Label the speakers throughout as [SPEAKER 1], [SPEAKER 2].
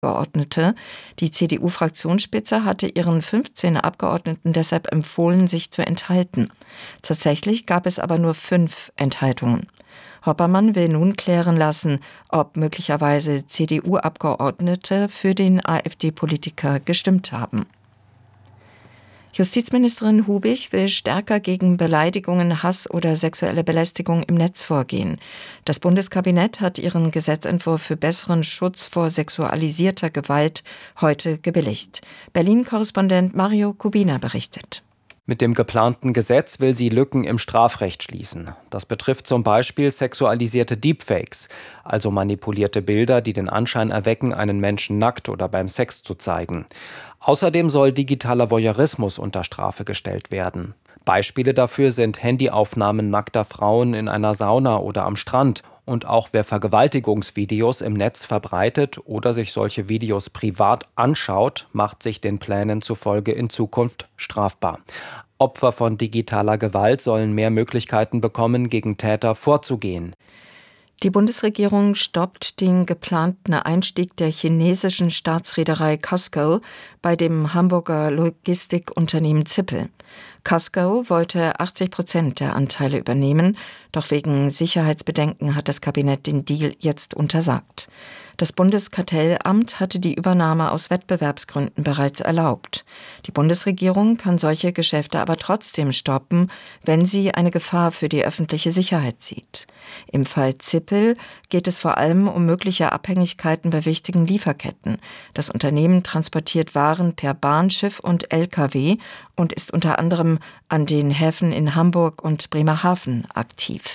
[SPEAKER 1] Abgeordnete. Die CDU-Fraktionsspitze hatte ihren 15 Abgeordneten deshalb empfohlen, sich zu enthalten. Tatsächlich gab es aber nur 5 Enthaltungen. Hoppermann will nun klären lassen, ob möglicherweise CDU-Abgeordnete für den AfD-Politiker gestimmt haben. Justizministerin Hubig will stärker gegen Beleidigungen, Hass oder sexuelle Belästigung im Netz vorgehen. Das Bundeskabinett hat ihren Gesetzentwurf für besseren Schutz vor sexualisierter Gewalt heute gebilligt. Berlin-Korrespondent Mario Kubina berichtet.
[SPEAKER 2] Mit dem geplanten Gesetz will sie Lücken im Strafrecht schließen. Das betrifft zum Beispiel sexualisierte Deepfakes, also manipulierte Bilder, die den Anschein erwecken, einen Menschen nackt oder beim Sex zu zeigen. Außerdem soll digitaler Voyeurismus unter Strafe gestellt werden. Beispiele dafür sind Handyaufnahmen nackter Frauen in einer Sauna oder am Strand. Und auch wer Vergewaltigungsvideos im Netz verbreitet oder sich solche Videos privat anschaut, macht sich den Plänen zufolge in Zukunft strafbar. Opfer von digitaler Gewalt sollen mehr Möglichkeiten bekommen, gegen Täter vorzugehen.
[SPEAKER 1] Die Bundesregierung stoppt den geplanten Einstieg der chinesischen Staatsreederei COSCO bei dem Hamburger Logistikunternehmen Zippel. COSCO wollte 80% der Anteile übernehmen, doch wegen Sicherheitsbedenken hat das Kabinett den Deal jetzt untersagt. Das Bundeskartellamt hatte die Übernahme aus Wettbewerbsgründen bereits erlaubt. Die Bundesregierung kann solche Geschäfte aber trotzdem stoppen, wenn sie eine Gefahr für die öffentliche Sicherheit sieht. Im Fall Zippel geht es vor allem um mögliche Abhängigkeiten bei wichtigen Lieferketten. Das Unternehmen transportiert Waren per Bahn, Schiff und Lkw und ist unter anderem an den Häfen in Hamburg und Bremerhaven aktiv.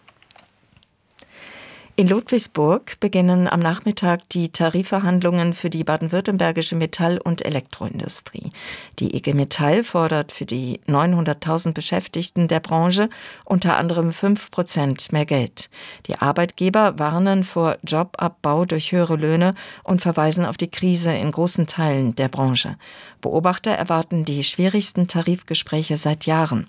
[SPEAKER 1] In Ludwigsburg beginnen am Nachmittag die Tarifverhandlungen für die baden-württembergische Metall- und Elektroindustrie. Die IG Metall fordert für die 900.000 Beschäftigten der Branche unter anderem 5% mehr Geld. Die Arbeitgeber warnen vor Jobabbau durch höhere Löhne und verweisen auf die Krise in großen Teilen der Branche. Beobachter erwarten die schwierigsten Tarifgespräche seit Jahren.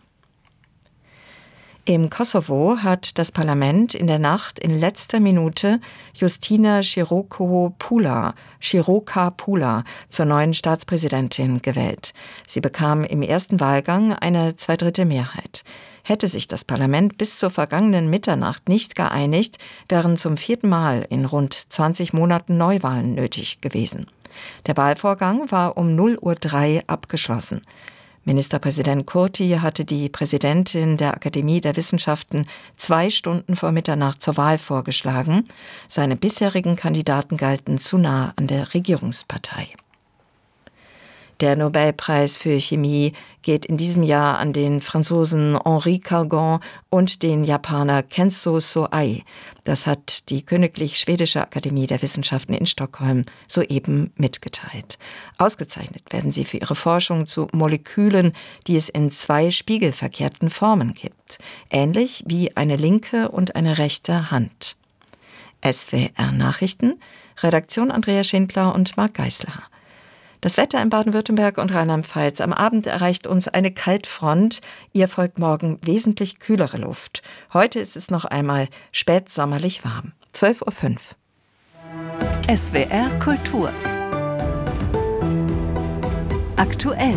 [SPEAKER 1] Im Kosovo hat das Parlament in der Nacht in letzter Minute Justina Široka Pula zur neuen Staatspräsidentin gewählt. Sie bekam im ersten Wahlgang eine 2/3 Mehrheit. Hätte sich das Parlament bis zur vergangenen Mitternacht nicht geeinigt, wären zum 4. Mal in rund 20 Monaten Neuwahlen nötig gewesen. Der Wahlvorgang war um 0:03 Uhr abgeschlossen. Ministerpräsident Kurti hatte die Präsidentin der Akademie der Wissenschaften 2 Stunden vor Mitternacht zur Wahl vorgeschlagen. Seine bisherigen Kandidaten galten zu nah an der Regierungspartei. Der Nobelpreis für Chemie geht in diesem Jahr an den Franzosen Henri Calgon und den Japaner Kenzo So-Ai. Das hat die Königlich Schwedische Akademie der Wissenschaften in Stockholm soeben mitgeteilt. Ausgezeichnet werden sie für ihre Forschung zu Molekülen, die es in 2 spiegelverkehrten Formen gibt, ähnlich wie eine linke und eine rechte Hand. SWR Nachrichten, Redaktion Andrea Schindler und Marc Geisler. Das Wetter in Baden-Württemberg und Rheinland-Pfalz. Am Abend erreicht uns eine Kaltfront. Ihr folgt morgen wesentlich kühlere Luft. Heute ist es noch einmal spätsommerlich warm. 12:05 Uhr.
[SPEAKER 3] SWR Kultur. Aktuell.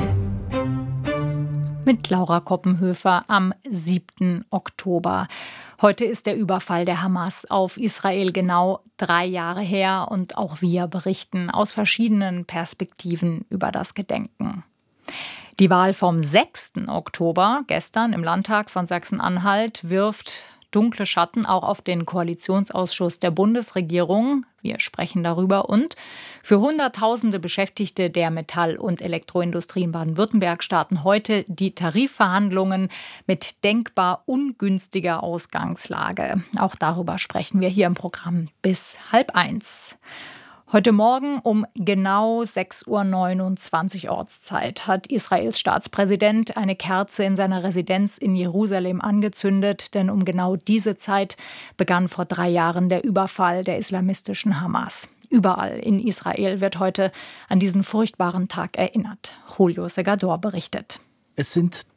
[SPEAKER 3] Mit Laura Koppenhöfer am 7. Oktober. Heute ist der Überfall der Hamas auf Israel genau 3 Jahre her und auch wir berichten aus verschiedenen Perspektiven über das Gedenken. Die Wahl vom 6. Oktober, gestern im Landtag von Sachsen-Anhalt, wirft dunkle Schatten auch auf den Koalitionsausschuss der Bundesregierung. Wir sprechen darüber. Und für Hunderttausende Beschäftigte der Metall- und Elektroindustrie in Baden-Württemberg starten heute die Tarifverhandlungen mit denkbar ungünstiger Ausgangslage. Auch darüber sprechen wir hier im Programm bis 12:30 Uhr. Heute Morgen um genau 6:29 Uhr Ortszeit hat Israels Staatspräsident eine Kerze in seiner Residenz in Jerusalem angezündet, denn um genau diese Zeit begann vor 3 Jahren der Überfall der islamistischen Hamas. Überall in Israel wird heute an diesen furchtbaren Tag erinnert. Julio Segador berichtet.
[SPEAKER 4] Es sind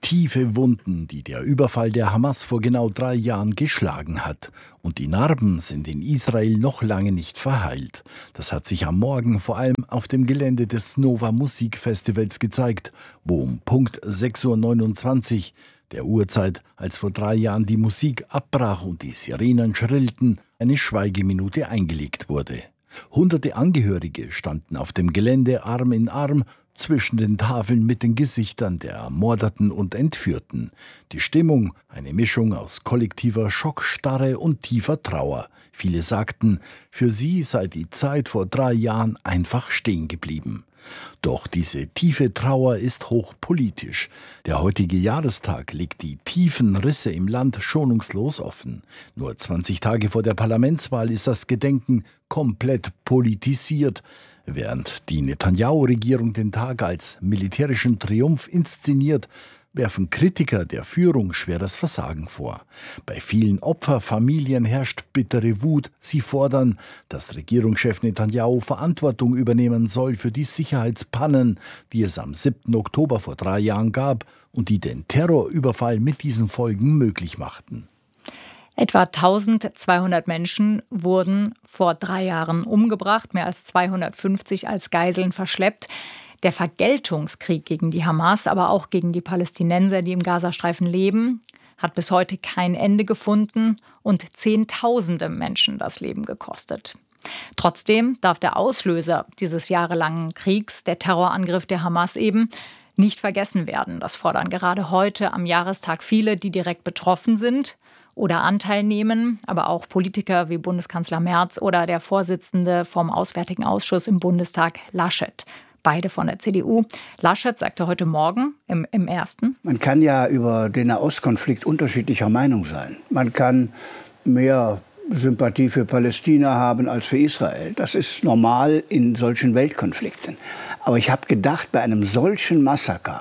[SPEAKER 4] tiefe Wunden, die der Überfall der Hamas vor genau 3 Jahren geschlagen hat. Und die Narben sind in Israel noch lange nicht verheilt. Das hat sich am Morgen vor allem auf dem Gelände des Nova Musikfestivals gezeigt, wo um Punkt 6:29 Uhr, der Uhrzeit, als vor 3 Jahren die Musik abbrach und die Sirenen schrillten, eine Schweigeminute eingelegt wurde. Hunderte Angehörige standen auf dem Gelände Arm in Arm zwischen den Tafeln mit den Gesichtern der Ermordeten und Entführten. Die Stimmung, eine Mischung aus kollektiver Schockstarre und tiefer Trauer. Viele sagten, für sie sei die Zeit vor 3 Jahren einfach stehen geblieben. Doch diese tiefe Trauer ist hochpolitisch. Der heutige Jahrestag legt die tiefen Risse im Land schonungslos offen. Nur 20 Tage vor der Parlamentswahl ist das Gedenken komplett politisiert. Während die Netanyahu-Regierung den Tag als militärischen Triumph inszeniert, werfen Kritiker der Führung schweres Versagen vor. Bei vielen Opferfamilien herrscht bittere Wut. Sie fordern, dass Regierungschef Netanyahu Verantwortung übernehmen soll für die Sicherheitspannen, die es am 7. Oktober vor 3 Jahren gab und die den Terrorüberfall mit diesen Folgen möglich machten.
[SPEAKER 3] Etwa 1200 Menschen wurden vor 3 Jahren umgebracht, mehr als 250 als Geiseln verschleppt. Der Vergeltungskrieg gegen die Hamas, aber auch gegen die Palästinenser, die im Gazastreifen leben, hat bis heute kein Ende gefunden und Zehntausende Menschen das Leben gekostet. Trotzdem darf der Auslöser dieses jahrelangen Kriegs, der Terrorangriff der Hamas eben, nicht vergessen werden. Das fordern gerade heute am Jahrestag viele, die direkt betroffen sind oder Anteil nehmen, aber auch Politiker wie Bundeskanzler Merz oder der Vorsitzende vom Auswärtigen Ausschuss im Bundestag, Laschet. Beide von der CDU. Laschet sagte heute Morgen im Ersten:
[SPEAKER 5] Man kann ja über den Nahostkonflikt unterschiedlicher Meinung sein. Man kann mehr Sympathie für Palästina haben als für Israel. Das ist normal in solchen Weltkonflikten. Aber ich habe gedacht, bei einem solchen Massaker,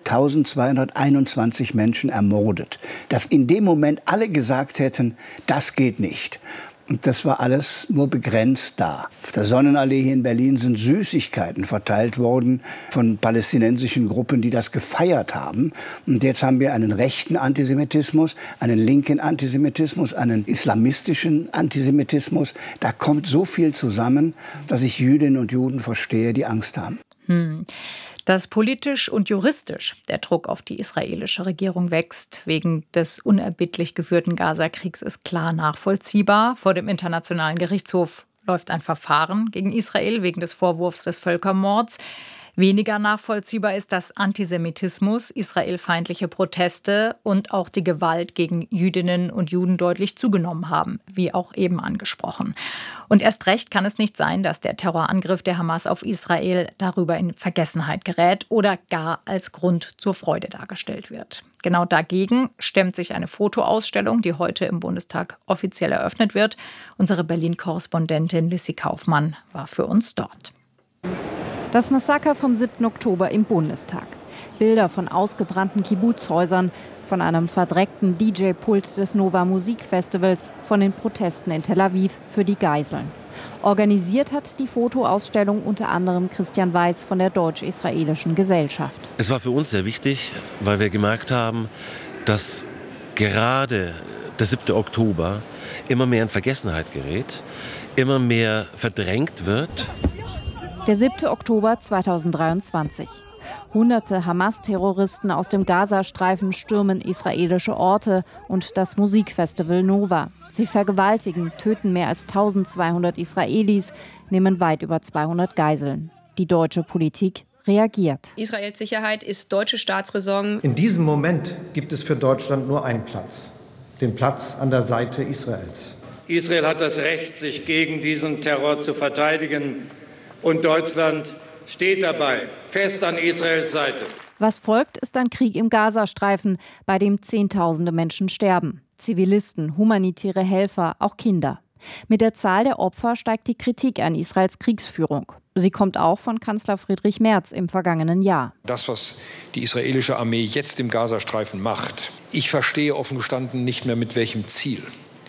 [SPEAKER 5] 1221 Menschen ermordet, dass in dem Moment alle gesagt hätten, das geht nicht. Und das war alles nur begrenzt da. Auf der Sonnenallee hier in Berlin sind Süßigkeiten verteilt worden von palästinensischen Gruppen, die das gefeiert haben. Und jetzt haben wir einen rechten Antisemitismus, einen linken Antisemitismus, einen islamistischen Antisemitismus. Da kommt so viel zusammen, dass ich Jüdinnen und Juden verstehe, die Angst haben.
[SPEAKER 3] Dass politisch und juristisch der Druck auf die israelische Regierung wächst wegen des unerbittlich geführten Gazakriegs, ist klar nachvollziehbar. Vor dem Internationalen Gerichtshof läuft ein Verfahren gegen Israel wegen des Vorwurfs des Völkermords. Weniger nachvollziehbar ist, dass Antisemitismus, israelfeindliche Proteste und auch die Gewalt gegen Jüdinnen und Juden deutlich zugenommen haben, wie auch eben angesprochen. Und erst recht kann es nicht sein, dass der Terrorangriff der Hamas auf Israel darüber in Vergessenheit gerät oder gar als Grund zur Freude dargestellt wird. Genau dagegen stemmt sich eine Fotoausstellung, die heute im Bundestag offiziell eröffnet wird. Unsere Berlin-Korrespondentin Lissy Kaufmann war für uns dort.
[SPEAKER 6] Das Massaker vom 7. Oktober im Bundestag. Bilder von ausgebrannten Kibbuzhäusern, von einem verdreckten DJ-Pult des Nova Musikfestivals, von den Protesten in Tel Aviv für die Geiseln. Organisiert hat die Fotoausstellung unter anderem Christian Weiß von der Deutsch-Israelischen Gesellschaft.
[SPEAKER 7] Es war für uns sehr wichtig, weil wir gemerkt haben, dass gerade der 7. Oktober immer mehr in Vergessenheit gerät, immer mehr verdrängt wird.
[SPEAKER 6] Der 7. Oktober 2023. Hunderte Hamas-Terroristen aus dem Gazastreifen stürmen israelische Orte und das Musikfestival Nova. Sie vergewaltigen, töten mehr als 1200 Israelis, nehmen weit über 200 Geiseln. Die deutsche Politik reagiert.
[SPEAKER 8] Israels Sicherheit ist deutsche Staatsräson.
[SPEAKER 9] In diesem Moment gibt es für Deutschland nur einen Platz. Den Platz an der Seite Israels.
[SPEAKER 10] Israel hat das Recht, sich gegen diesen Terror zu verteidigen. Und Deutschland steht dabei, fest an Israels Seite.
[SPEAKER 6] Was folgt, ist ein Krieg im Gazastreifen, bei dem Zehntausende Menschen sterben. Zivilisten, humanitäre Helfer, auch Kinder. Mit der Zahl der Opfer steigt die Kritik an Israels Kriegsführung. Sie kommt auch von Kanzler Friedrich Merz im vergangenen Jahr.
[SPEAKER 11] Das, was die israelische Armee jetzt im Gazastreifen macht, ich verstehe offen gestanden nicht mehr mit welchem Ziel.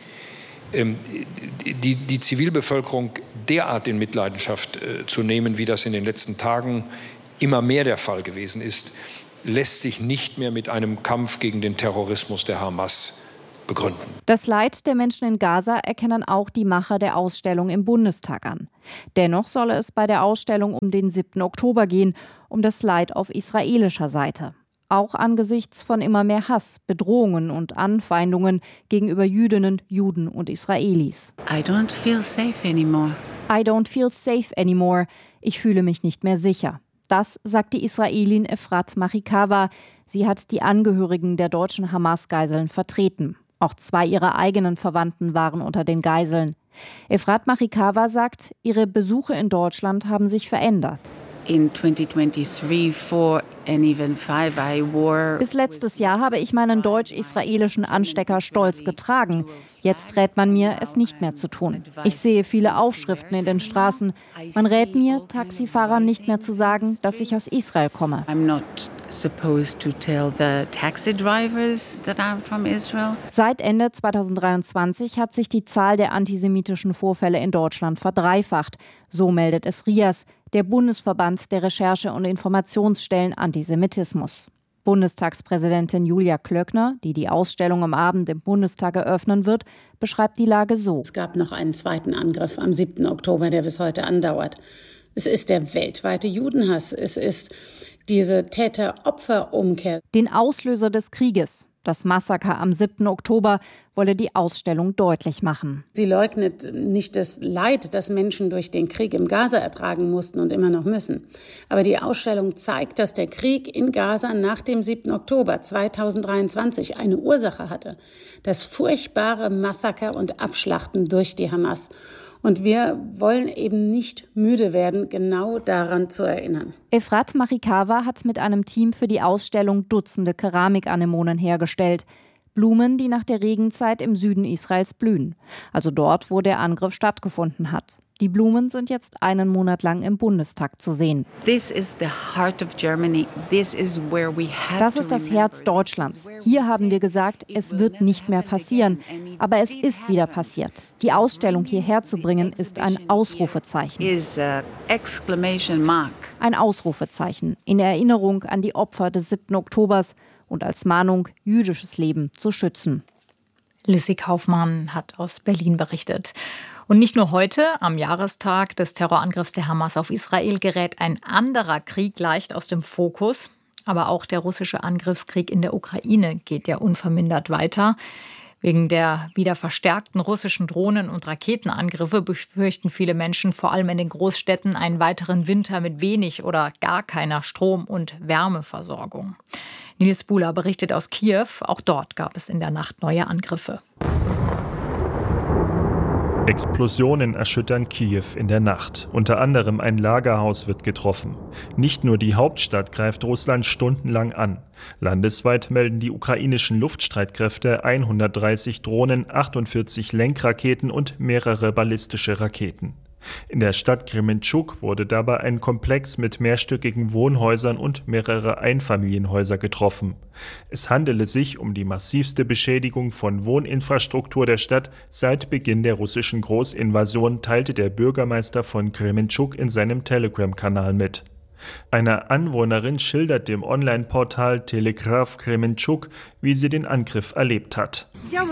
[SPEAKER 11] Die Zivilbevölkerung derart in Mitleidenschaft zu nehmen, wie das in den letzten Tagen immer mehr der Fall gewesen ist, lässt sich nicht mehr mit einem Kampf gegen den Terrorismus der Hamas begründen.
[SPEAKER 6] Das Leid der Menschen in Gaza erkennen auch die Macher der Ausstellung im Bundestag an. Dennoch solle es bei der Ausstellung um den 7. Oktober gehen, um das Leid auf israelischer Seite. Auch angesichts von immer mehr Hass, Bedrohungen und Anfeindungen gegenüber Jüdinnen, Juden und Israelis.
[SPEAKER 12] I don't feel safe anymore.
[SPEAKER 6] I don't feel safe anymore. Ich fühle mich nicht mehr sicher. Das sagt die Israelin Efrat Machikawa. Sie hat die Angehörigen der deutschen Hamas-Geiseln vertreten. Auch 2 ihrer eigenen Verwandten waren unter den Geiseln. Efrat Machikawa sagt, ihre Besuche in Deutschland haben sich verändert.
[SPEAKER 12] In 2023, 4 and even 5, I wore.
[SPEAKER 6] Bis letztes Jahr habe ich meinen deutsch-israelischen Anstecker stolz getragen. Jetzt rät man mir, es nicht mehr zu tun. Ich sehe viele Aufschriften in den Straßen. Man rät mir, Taxifahrern nicht mehr zu sagen, dass ich aus Israel komme.
[SPEAKER 12] I'm not supposed to tell the taxi drivers that I'm from Israel.
[SPEAKER 6] Seit Ende 2023 hat sich die Zahl der antisemitischen Vorfälle in Deutschland verdreifacht. So meldet es RIAS, der Bundesverband der Recherche- und Informationsstellen Antisemitismus. Bundestagspräsidentin Julia Klöckner, die die Ausstellung am Abend im Bundestag eröffnen wird, beschreibt die Lage so.
[SPEAKER 13] Es gab noch einen zweiten Angriff am 7. Oktober, der bis heute andauert. Es ist der weltweite Judenhass. Es ist diese Täter-Opfer-Umkehr.
[SPEAKER 6] Den Auslöser des Krieges, das Massaker am 7. Oktober, wolle die Ausstellung deutlich machen.
[SPEAKER 13] Sie leugnet nicht das Leid, das Menschen durch den Krieg im Gaza ertragen mussten und immer noch müssen. Aber die Ausstellung zeigt, dass der Krieg in Gaza nach dem 7. Oktober 2023 eine Ursache hatte. Das furchtbare Massaker und Abschlachten durch die Hamas. Und wir wollen eben nicht müde werden, genau daran zu erinnern.
[SPEAKER 6] Efrat Machikawa hat mit einem Team für die Ausstellung Dutzende Keramikanemonen hergestellt. Blumen, die nach der Regenzeit im Süden Israels blühen. Also dort, wo der Angriff stattgefunden hat. Die Blumen sind jetzt einen Monat lang im Bundestag zu sehen.
[SPEAKER 12] This is the heart of Germany. This is where we have
[SPEAKER 6] Das ist das Herz Deutschlands. Hier haben wir gesagt, es wird nicht mehr passieren. Aber es ist wieder passiert. Die Ausstellung hierher zu bringen, ist ein Ausrufezeichen. Ein Ausrufezeichen in Erinnerung an die Opfer des 7. Oktobers und als Mahnung, jüdisches Leben zu schützen.
[SPEAKER 3] Lissy Kaufmann hat aus Berlin berichtet. Und nicht nur heute, am Jahrestag des Terrorangriffs der Hamas auf Israel, gerät ein anderer Krieg leicht aus dem Fokus. Aber auch der russische Angriffskrieg in der Ukraine geht ja unvermindert weiter. Wegen der wieder verstärkten russischen Drohnen- und Raketenangriffe befürchten viele Menschen, vor allem in den Großstädten, einen weiteren Winter mit wenig oder gar keiner Strom- und Wärmeversorgung. Nils Buhler berichtet aus Kiew. Auch dort gab es in der Nacht neue Angriffe.
[SPEAKER 14] Explosionen erschüttern Kiew in der Nacht. Unter anderem ein Lagerhaus wird getroffen. Nicht nur die Hauptstadt greift Russland stundenlang an. Landesweit melden die ukrainischen Luftstreitkräfte 130 Drohnen, 48 Lenkraketen und mehrere ballistische Raketen. In der Stadt Krementschuk wurde dabei ein Komplex mit mehrstöckigen Wohnhäusern und mehrere Einfamilienhäuser getroffen. Es handele sich um die massivste Beschädigung von Wohninfrastruktur der Stadt seit Beginn der russischen Großinvasion, teilte der Bürgermeister von Krementschuk in seinem Telegram-Kanal mit. Eine Anwohnerin schildert dem Online-Portal Telegraph Krementschuk, wie sie den Angriff erlebt hat.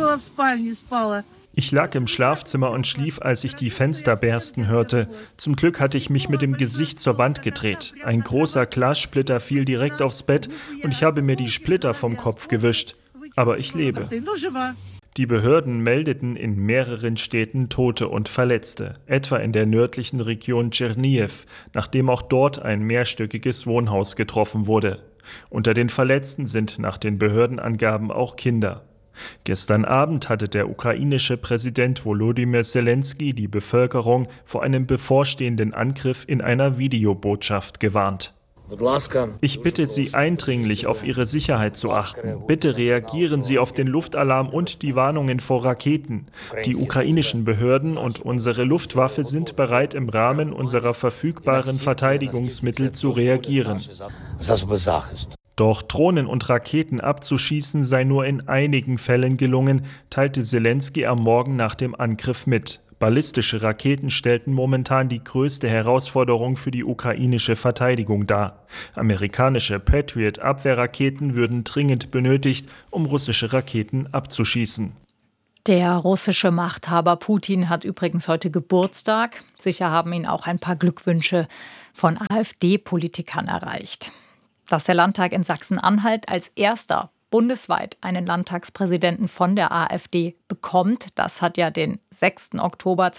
[SPEAKER 14] Ich lag im Schlafzimmer und schlief, als ich die Fenster bersten hörte. Zum Glück hatte ich mich mit dem Gesicht zur Wand gedreht. Ein großer Glassplitter fiel direkt aufs Bett und ich habe mir die Splitter vom Kopf gewischt. Aber ich lebe. Die Behörden meldeten in mehreren Städten Tote und Verletzte, etwa in der nördlichen Region Tschernihiv, nachdem auch dort ein mehrstöckiges Wohnhaus getroffen wurde. Unter den Verletzten sind nach den Behördenangaben auch Kinder. Gestern Abend hatte der ukrainische Präsident Volodymyr Zelensky die Bevölkerung vor einem bevorstehenden Angriff in einer Videobotschaft gewarnt. Ich bitte Sie eindringlich, auf Ihre Sicherheit zu achten. Bitte reagieren Sie auf den Luftalarm und die Warnungen vor Raketen. Die ukrainischen Behörden und unsere Luftwaffe sind bereit, im Rahmen unserer verfügbaren Verteidigungsmittel zu reagieren. Doch Drohnen und Raketen abzuschießen sei nur in einigen Fällen gelungen, teilte Zelensky am Morgen nach dem Angriff mit. Ballistische Raketen stellten momentan die größte Herausforderung für die ukrainische Verteidigung dar. Amerikanische Patriot-Abwehrraketen würden dringend benötigt, um russische Raketen abzuschießen.
[SPEAKER 3] Der russische Machthaber Putin hat übrigens heute Geburtstag. Sicher haben ihn auch ein paar Glückwünsche von AfD-Politikern erreicht. Dass der Landtag in Sachsen-Anhalt als erster bundesweit einen Landtagspräsidenten von der AfD bekommt, das hat ja den 6. Oktober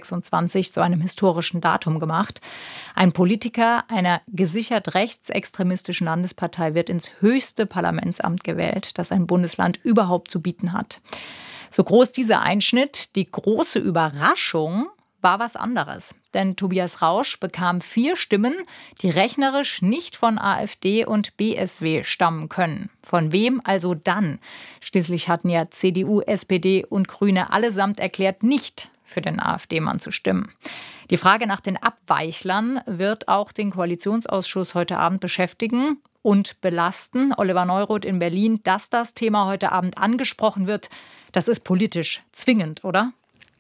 [SPEAKER 3] 2026 zu einem historischen Datum gemacht. Ein Politiker einer gesichert rechtsextremistischen Landespartei wird ins höchste Parlamentsamt gewählt, das ein Bundesland überhaupt zu bieten hat. So groß dieser Einschnitt, die große Überraschung war was anderes. Denn Tobias Rausch bekam 4 Stimmen, die rechnerisch nicht von AfD und BSW stammen können. Von wem also dann? Schließlich hatten ja CDU, SPD und Grüne allesamt erklärt, nicht für den AfD-Mann zu stimmen. Die Frage nach den Abweichlern wird auch den Koalitionsausschuss heute Abend beschäftigen und belasten. Oliver Neuroth in Berlin, dass das Thema heute Abend angesprochen wird, das ist politisch zwingend, oder?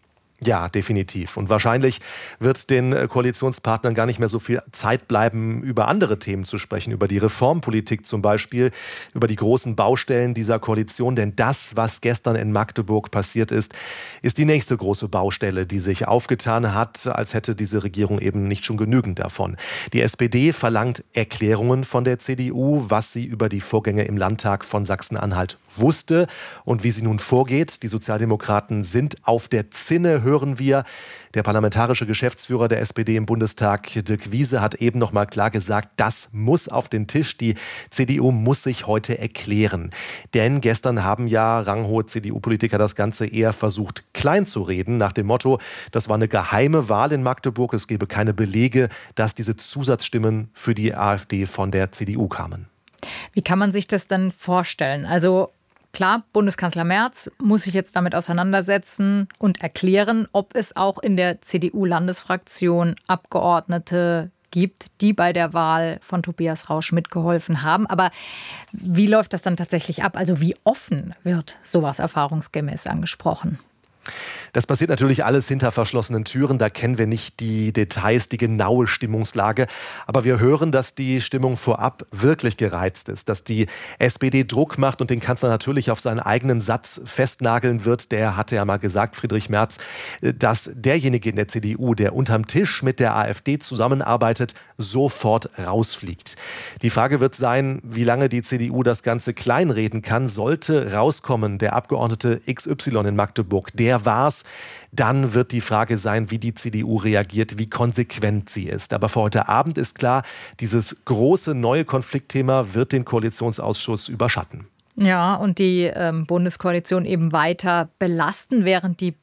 [SPEAKER 15] Ja, definitiv. Und wahrscheinlich wird den Koalitionspartnern gar nicht mehr so viel Zeit bleiben, über andere Themen zu sprechen, über die Reformpolitik zum Beispiel, über die großen Baustellen dieser Koalition. Denn das, was gestern in Magdeburg passiert ist, ist die nächste große Baustelle, die sich aufgetan hat, als hätte diese Regierung eben nicht schon genügend davon. Die SPD verlangt Erklärungen von der CDU, was sie über die Vorgänge im Landtag von Sachsen-Anhalt wusste und wie sie nun vorgeht. Die Sozialdemokraten sind auf der Zinne, hören wir. Der parlamentarische Geschäftsführer der SPD im Bundestag, Dirk Wiese, hat eben noch mal klar gesagt, das muss auf den Tisch. Die CDU muss sich heute erklären. Denn gestern haben ja ranghohe CDU-Politiker das Ganze eher versucht, klein zu reden, nach dem Motto, das war eine geheime Wahl in Magdeburg, es gebe keine Belege, dass diese Zusatzstimmen für die AfD von der CDU kamen.
[SPEAKER 3] Wie kann man sich das dann vorstellen? Also klar, Bundeskanzler Merz muss sich jetzt damit auseinandersetzen und erklären, ob es auch in der CDU-Landesfraktion Abgeordnete gibt, die bei der Wahl von Tobias Rausch mitgeholfen haben. Aber wie läuft das dann tatsächlich ab? Also wie offen wird sowas erfahrungsgemäß angesprochen?
[SPEAKER 15] Das passiert natürlich alles hinter verschlossenen Türen. Da kennen wir nicht die Details, die genaue Stimmungslage. Aber wir hören, dass die Stimmung vorab wirklich gereizt ist. Dass die SPD Druck macht und den Kanzler natürlich auf seinen eigenen Satz festnageln wird. Der hatte ja mal gesagt, Friedrich Merz, dass derjenige in der CDU, der unterm Tisch mit der AfD zusammenarbeitet, sofort rausfliegt. Die Frage wird sein, wie lange die CDU das Ganze kleinreden kann. Sollte rauskommen, der Abgeordnete XY in Magdeburg, der war's, dann wird die Frage sein, wie die CDU reagiert, wie konsequent sie ist. Aber für heute Abend ist klar, dieses große neue Konfliktthema wird den Koalitionsausschuss überschatten.
[SPEAKER 3] Ja, und die Bundeskoalition eben weiter belasten, während die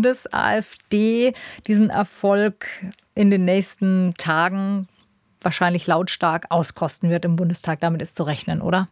[SPEAKER 3] Bundes-AfD diesen Erfolg in den nächsten Tagen wahrscheinlich lautstark auskosten wird im Bundestag. Damit ist zu rechnen, oder?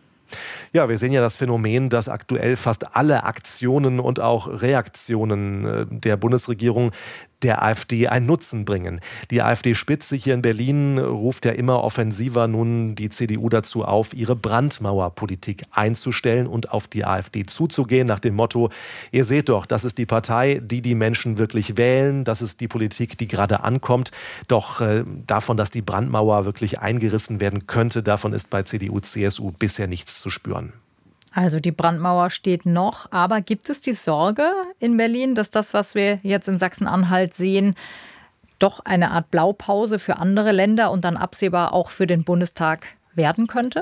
[SPEAKER 15] Ja, wir sehen ja das Phänomen, dass aktuell fast alle Aktionen und auch Reaktionen der Bundesregierung der AfD einen Nutzen bringen. Die AfD-Spitze hier in Berlin ruft ja immer offensiver nun die CDU dazu auf, ihre Brandmauerpolitik einzustellen und auf die AfD zuzugehen, nach dem Motto, ihr seht doch, das ist die Partei, die die Menschen wirklich wählen, das ist die Politik, die gerade ankommt. Doch davon, dass die Brandmauer wirklich eingerissen werden könnte, davon ist bei CDU, CSU bisher nichts zu spüren.
[SPEAKER 3] Also die Brandmauer steht noch, aber gibt es die Sorge in Berlin, dass das, was wir jetzt in Sachsen-Anhalt sehen, doch eine Art Blaupause für andere Länder und dann absehbar auch für den Bundestag werden könnte?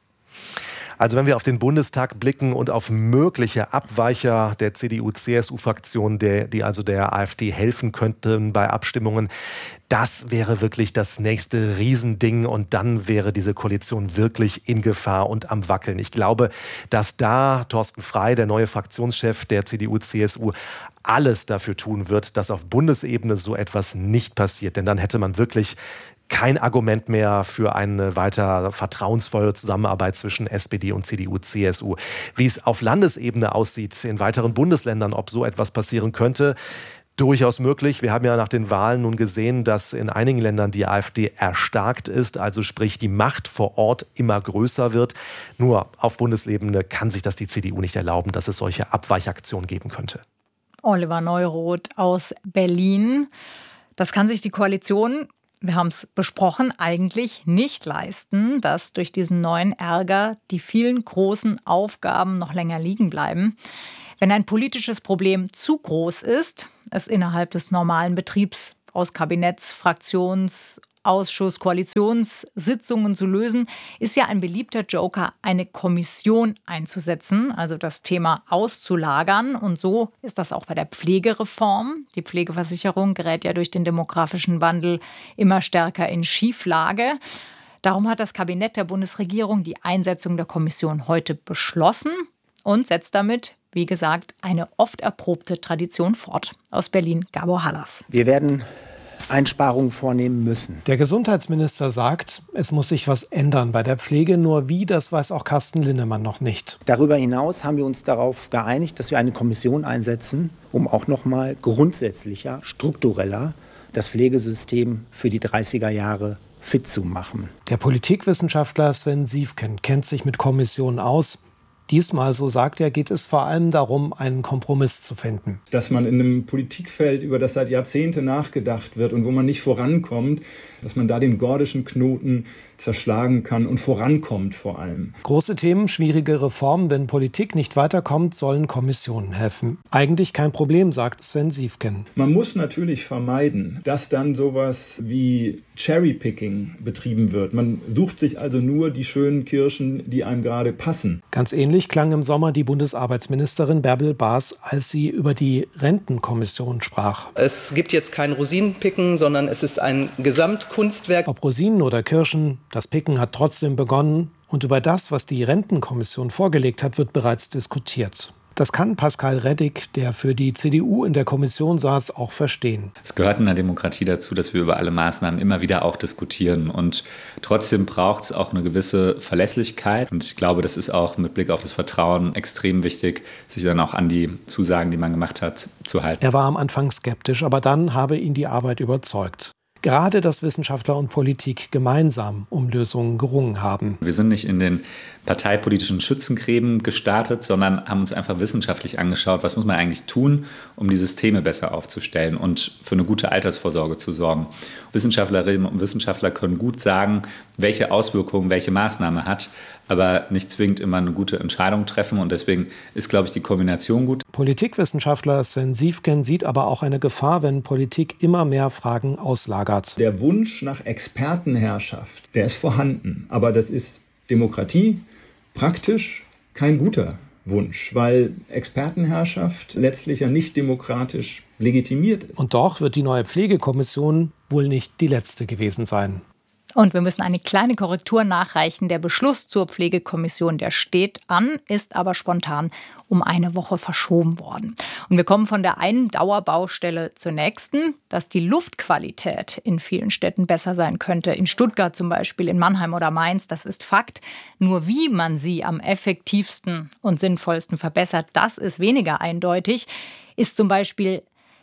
[SPEAKER 15] Also wenn wir auf den Bundestag blicken und auf mögliche Abweicher der CDU-CSU-Fraktion, die also der AfD helfen könnten bei Abstimmungen, das wäre wirklich das nächste Riesending und dann wäre diese Koalition wirklich in Gefahr und am Wackeln. Ich glaube, dass da Thorsten Frey, der neue Fraktionschef der CDU-CSU, alles dafür tun wird, dass auf Bundesebene so etwas nicht passiert. Denn dann hätte man wirklich kein Argument mehr für eine weiter vertrauensvolle Zusammenarbeit zwischen SPD und CDU, CSU. Wie es auf Landesebene aussieht, in weiteren Bundesländern, ob so etwas passieren könnte, durchaus möglich. Wir haben ja nach den Wahlen nun gesehen, dass in einigen Ländern die AfD erstarkt ist, also sprich die Macht vor Ort immer größer wird. Nur auf Bundesebene kann sich das die CDU nicht erlauben, dass es solche Abweichaktionen geben könnte.
[SPEAKER 3] Oliver Neuroth aus Berlin. Das kann sich die Koalition, wir haben es besprochen, eigentlich nicht leisten, dass durch diesen neuen Ärger die vielen großen Aufgaben noch länger liegen bleiben. Wenn ein politisches Problem zu groß ist, es innerhalb des normalen Betriebs aus Kabinetts-, Fraktions-, Ausschuss-, Koalitionssitzungen zu lösen, ist ja ein beliebter Joker, eine Kommission einzusetzen, also das Thema auszulagern. Und so ist das auch bei der Pflegereform. Die Pflegeversicherung gerät ja durch den demografischen Wandel immer stärker in Schieflage. Darum hat das Kabinett der Bundesregierung die Einsetzung der Kommission heute beschlossen und setzt damit, wie gesagt, eine oft erprobte Tradition fort. Aus Berlin, Gabor Hallas.
[SPEAKER 16] Wir werden Einsparungen vornehmen müssen.
[SPEAKER 17] Der Gesundheitsminister sagt, es muss sich was ändern bei der Pflege. Nur wie, das weiß auch Carsten Linnemann noch nicht.
[SPEAKER 16] Darüber hinaus haben wir uns darauf geeinigt, dass wir eine Kommission einsetzen, um auch noch mal grundsätzlicher, struktureller das Pflegesystem für die 30er Jahre fit zu machen.
[SPEAKER 17] Der Politikwissenschaftler Sven Siefken kennt sich mit Kommissionen aus. Diesmal, so sagt er, geht es vor allem darum, einen Kompromiss zu finden.
[SPEAKER 18] Dass man in einem Politikfeld, über das seit Jahrzehnten nachgedacht wird und wo man nicht vorankommt, dass man da den gordischen Knoten zerschlagen kann und vorankommt vor allem.
[SPEAKER 17] Große Themen, schwierige Reformen. Wenn Politik nicht weiterkommt, sollen Kommissionen helfen. Eigentlich kein Problem, sagt Sven Siefken.
[SPEAKER 18] Man muss natürlich vermeiden, dass dann sowas wie Cherrypicking betrieben wird. Man sucht sich also nur die schönen Kirschen, die einem gerade passen.
[SPEAKER 17] Ganz ähnlich klang im Sommer die Bundesarbeitsministerin Bärbel Baas, als sie über die Rentenkommission sprach.
[SPEAKER 19] Es gibt jetzt kein Rosinenpicken, sondern es ist ein Gesamtkunstwerk.
[SPEAKER 17] Ob Rosinen oder Kirschen, das Picken hat trotzdem begonnen. Und über das, was die Rentenkommission vorgelegt hat, wird bereits diskutiert. Das kann Pascal Reddick, der für die CDU in der Kommission saß, auch verstehen.
[SPEAKER 20] Es gehört in der Demokratie dazu, dass wir über alle Maßnahmen immer wieder auch diskutieren. Und trotzdem braucht es auch eine gewisse Verlässlichkeit. Und ich glaube, das ist auch mit Blick auf das Vertrauen extrem wichtig, sich dann auch an die Zusagen, die man gemacht hat, zu halten.
[SPEAKER 17] Er war am Anfang skeptisch, aber dann habe ihn die Arbeit überzeugt. Gerade, dass Wissenschaftler und Politik gemeinsam um Lösungen gerungen haben.
[SPEAKER 20] Wir sind nicht in den parteipolitischen Schützengräben gestartet, sondern haben uns einfach wissenschaftlich angeschaut, was muss man eigentlich tun, um die Systeme besser aufzustellen und für eine gute Altersvorsorge zu sorgen. Wissenschaftlerinnen und Wissenschaftler können gut sagen, welche Auswirkungen welche Maßnahme hat, aber nicht zwingend immer eine gute Entscheidung treffen. Und deswegen ist, glaube ich, die Kombination gut.
[SPEAKER 17] Politikwissenschaftler Sven Siefken sieht aber auch eine Gefahr, wenn Politik immer mehr Fragen auslagert.
[SPEAKER 18] Der Wunsch nach Expertenherrschaft, der ist vorhanden. Aber das ist Demokratie praktisch kein guter Wunsch, weil Expertenherrschaft letztlich ja nicht demokratisch legitimiert ist.
[SPEAKER 17] Und doch wird die neue Pflegekommission wohl nicht die letzte gewesen sein.
[SPEAKER 3] Und wir müssen eine kleine Korrektur nachreichen. Der Beschluss zur Pflegekommission, der steht an, ist aber spontan um eine Woche verschoben worden. Und wir kommen von der einen Dauerbaustelle zur nächsten, dass die Luftqualität in vielen Städten besser sein könnte. In Stuttgart zum Beispiel, in Mannheim oder Mainz, das ist Fakt. Nur wie man sie am effektivsten und sinnvollsten verbessert, das ist weniger eindeutig, ist zum Beispiel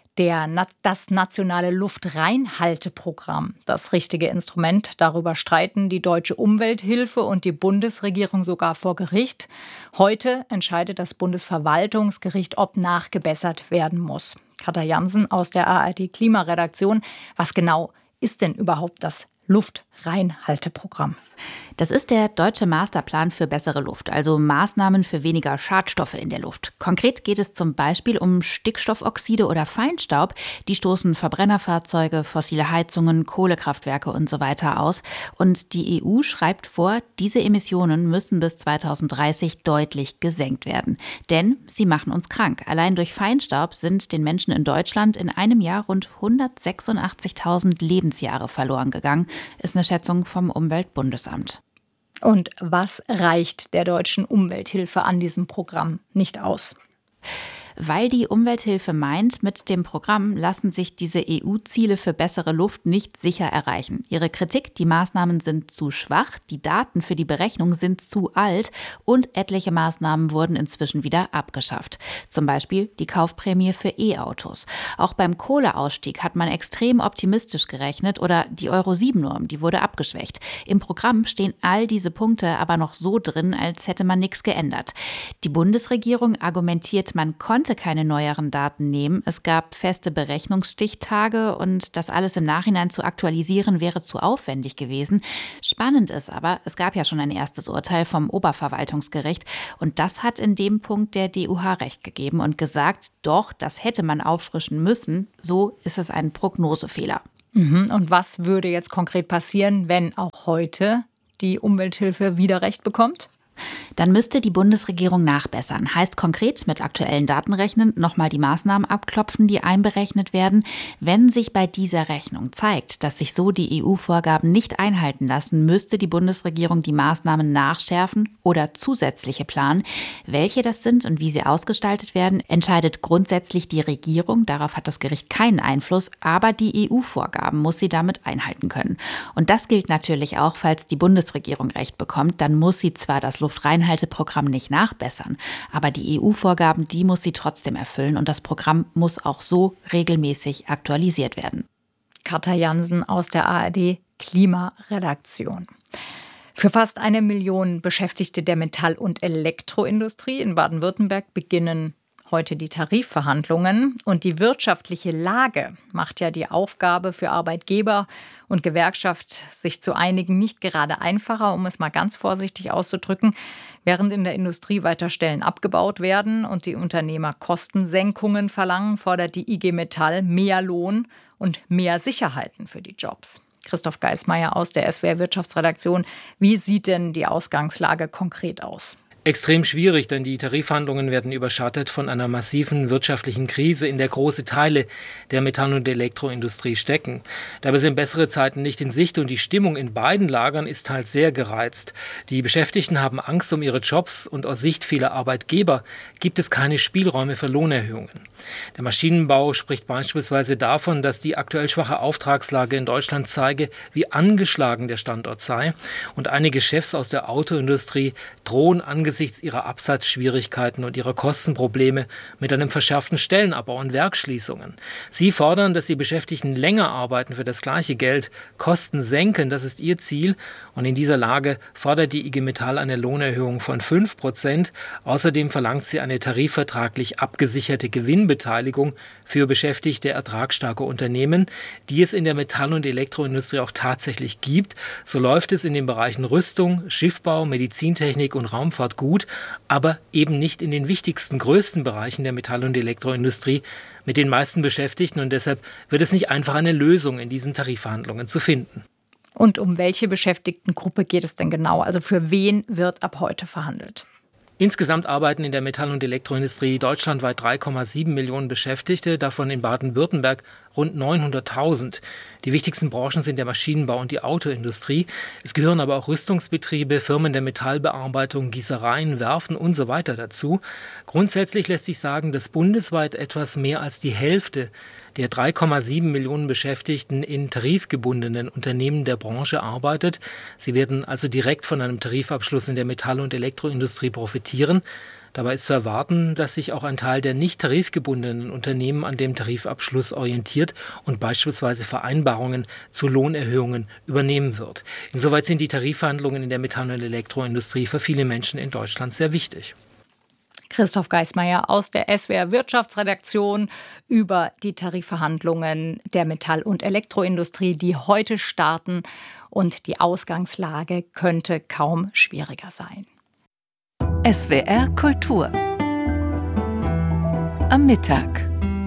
[SPEAKER 3] das nationale Luftreinhalteprogramm das richtige Instrument. Darüber streiten die Deutsche Umwelthilfe und die Bundesregierung sogar vor Gericht. Heute entscheidet das Bundesverwaltungsgericht, ob nachgebessert werden muss. Katja Jansen aus der ARD-Klimaredaktion. Was genau ist denn überhaupt das Luftreinhalteprogramm?
[SPEAKER 21] Das ist der deutsche Masterplan für bessere Luft, also Maßnahmen für weniger Schadstoffe in der Luft. Konkret geht es zum Beispiel um Stickstoffoxide oder Feinstaub. Die stoßen Verbrennerfahrzeuge, fossile Heizungen, Kohlekraftwerke und so weiter aus. Und die EU schreibt vor, diese Emissionen müssen bis 2030 deutlich gesenkt werden. Denn sie machen uns krank. Allein durch Feinstaub sind den Menschen in Deutschland in einem Jahr rund 186.000 Lebensjahre verloren gegangen, ist eine Schätzung vom Umweltbundesamt.
[SPEAKER 3] Und was reicht der Deutschen Umwelthilfe an diesem Programm nicht aus?
[SPEAKER 21] Weil die Umwelthilfe meint, mit dem Programm lassen sich diese EU-Ziele für bessere Luft nicht sicher erreichen. Ihre Kritik, die Maßnahmen sind zu schwach, die Daten für die Berechnung sind zu alt und etliche Maßnahmen wurden inzwischen wieder abgeschafft. Zum Beispiel die Kaufprämie für E-Autos. Auch beim Kohleausstieg hat man extrem optimistisch gerechnet oder die Euro-7-Norm, die wurde abgeschwächt. Im Programm stehen all diese Punkte aber noch so drin, als hätte man nichts geändert. Die Bundesregierung argumentiert, man konnte konnte keine neueren Daten nehmen. Es gab feste Berechnungsstichtage und das alles im Nachhinein zu aktualisieren wäre zu aufwendig gewesen. Spannend ist aber, es gab ja schon ein erstes Urteil vom Oberverwaltungsgericht und das hat in dem Punkt der DUH recht gegeben und gesagt, doch, das hätte man auffrischen müssen. So ist es ein Prognosefehler.
[SPEAKER 3] Und was würde jetzt konkret passieren, wenn auch heute die Umwelthilfe wieder Recht bekommt?
[SPEAKER 21] Dann müsste die Bundesregierung nachbessern. Heißt konkret mit aktuellen Daten rechnen, nochmal die Maßnahmen abklopfen, die einberechnet werden. Wenn sich bei dieser Rechnung zeigt, dass sich so die EU-Vorgaben nicht einhalten lassen, müsste die Bundesregierung die Maßnahmen nachschärfen oder zusätzliche planen. Welche das sind und wie sie ausgestaltet werden, entscheidet grundsätzlich die Regierung. Darauf hat das Gericht keinen Einfluss, aber die EU-Vorgaben muss sie damit einhalten können. Und das gilt natürlich auch, falls die Bundesregierung Recht bekommt, dann muss sie zwar das Luftreinhalteprogramm nicht nachbessern, aber die EU-Vorgaben, die muss sie trotzdem erfüllen und das Programm muss auch so regelmäßig aktualisiert werden.
[SPEAKER 3] Katja Jansen aus der ARD Klimaredaktion. Für fast 1 Million Beschäftigte der Metall- und Elektroindustrie in Baden-Württemberg beginnen heute die Tarifverhandlungen. Und die wirtschaftliche Lage macht ja die Aufgabe für Arbeitgeber und Gewerkschaft, sich zu einigen, nicht gerade einfacher, um es mal ganz vorsichtig auszudrücken. Während in der Industrie weiter Stellen abgebaut werden und die Unternehmer Kostensenkungen verlangen, fordert die IG Metall mehr Lohn und mehr Sicherheiten für die Jobs. Christoph Geismeier aus der SWR Wirtschaftsredaktion. Wie sieht denn die Ausgangslage konkret aus?
[SPEAKER 2] Extrem schwierig, denn die Tarifverhandlungen werden überschattet von einer massiven wirtschaftlichen Krise, in der große Teile der Metall- und Elektroindustrie stecken. Dabei sind bessere Zeiten nicht in Sicht und die Stimmung in beiden Lagern ist teils sehr gereizt. Die Beschäftigten haben Angst um ihre Jobs und aus Sicht vieler Arbeitgeber gibt es keine Spielräume für Lohnerhöhungen. Der Maschinenbau spricht beispielsweise davon, dass die aktuell schwache Auftragslage in Deutschland zeige, wie angeschlagen der Standort sei. Und einige Chefs aus der Autoindustrie drohen angesichts ihrer Absatzschwierigkeiten und ihrer Kostenprobleme mit einem verschärften Stellenabbau und Werksschließungen. Sie fordern, dass die Beschäftigten länger arbeiten für das gleiche Geld, Kosten senken, das ist ihr Ziel. Und in dieser Lage fordert die IG Metall eine Lohnerhöhung von 5%. Außerdem verlangt sie eine tarifvertraglich abgesicherte Gewinnbeteiligung für beschäftigte ertragsstarke Unternehmen, die es in der Metall- und Elektroindustrie auch tatsächlich gibt. So läuft es in den Bereichen Rüstung, Schiffbau, Medizintechnik und Raumfahrt gut, aber eben nicht in den wichtigsten, größten Bereichen der Metall- und Elektroindustrie mit den meisten Beschäftigten. Und deshalb wird es nicht einfach, eine Lösung in diesen Tarifverhandlungen zu finden.
[SPEAKER 3] Und um welche Beschäftigtengruppe geht es denn genau? Also für wen wird ab heute verhandelt?
[SPEAKER 2] Insgesamt arbeiten in der Metall- und Elektroindustrie deutschlandweit 3,7 Millionen Beschäftigte, davon in Baden-Württemberg rund 900.000. Die wichtigsten Branchen sind der Maschinenbau und die Autoindustrie. Es gehören aber auch Rüstungsbetriebe, Firmen der Metallbearbeitung, Gießereien, Werften und so weiter dazu. Grundsätzlich lässt sich sagen, dass bundesweit etwas mehr als die Hälfte der 3,7 Millionen Beschäftigten in tarifgebundenen Unternehmen der Branche arbeitet. Sie werden also direkt von einem Tarifabschluss in der Metall- und Elektroindustrie profitieren. Dabei ist zu erwarten, dass sich auch ein Teil der nicht tarifgebundenen Unternehmen an dem Tarifabschluss orientiert und beispielsweise Vereinbarungen zu Lohnerhöhungen übernehmen wird. Insoweit sind die Tarifverhandlungen in der Metall- und Elektroindustrie für viele Menschen in Deutschland sehr wichtig.
[SPEAKER 3] Christoph Geismeier aus der SWR Wirtschaftsredaktion über die Tarifverhandlungen der Metall- und Elektroindustrie, die heute starten. Und die Ausgangslage könnte kaum schwieriger sein.
[SPEAKER 1] SWR Kultur am Mittag.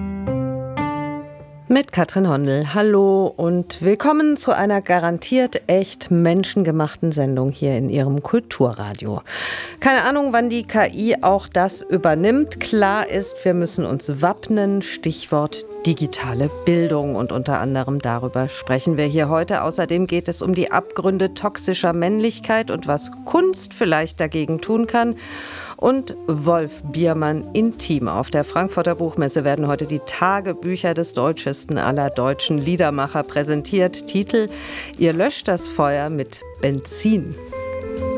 [SPEAKER 1] Mit Katrin Hondel. Hallo und willkommen zu einer garantiert echt menschengemachten Sendung hier in Ihrem Kulturradio. Keine Ahnung, wann die KI auch das übernimmt. Klar ist, wir müssen uns wappnen. Stichwort digitale Bildung. Und unter anderem darüber sprechen wir hier heute. Außerdem geht es um die Abgründe toxischer Männlichkeit und was Kunst vielleicht dagegen tun kann. Und Wolf Biermann intim. Auf der Frankfurter Buchmesse werden heute die Tagebücher des deutschesten aller deutschen Liedermacher präsentiert. Titel: Ihr löscht das Feuer mit Benzin.